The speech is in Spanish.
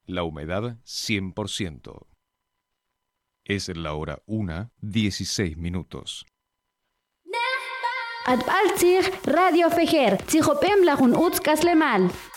La humedad 100%. Es la hora 1:16. At Alzir Radio Fejer, Tzihopem Lajun Utz Kaslemal.